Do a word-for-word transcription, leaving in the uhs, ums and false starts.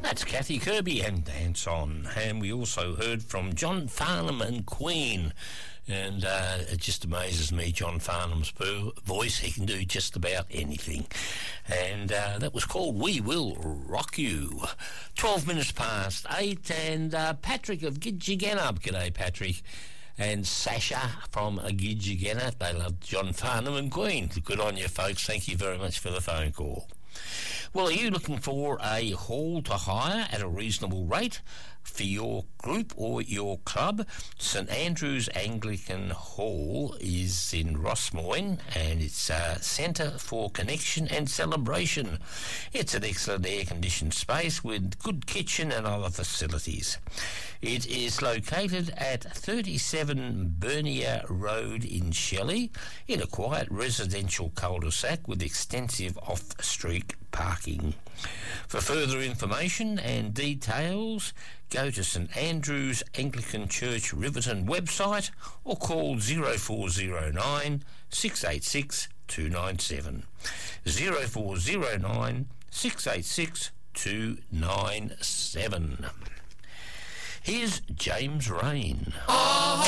That's Kathy Kirby and Dance On. And we also heard from John Farnham and Queen. And uh, it just amazes me, John Farnham's voice. He can do just about anything. And uh, that was called We Will Rock You. twelve minutes past eight. And uh, Patrick of Gidgegannup. G'day, Patrick. And Sasha from Gidgegannup. They love John Farnham and Queen. Good on you, folks. Thank you very much for the phone call. Well, are you looking for a hall to hire at a reasonable rate for your group or your club? St Andrew's Anglican Hall is in Rossmoyne, and it's a centre for connection and celebration. It's an excellent air-conditioned space with good kitchen and other facilities. It is located at thirty-seven Bernier Road in Shelley, in a quiet residential cul-de-sac with extensive off-street parking. For further information and details, go to St Andrew's Anglican Church Riverton website or call zero four zero nine, six eight six, two nine seven. zero four zero nine, six eight six, two nine seven. Here's James Rain. Oh.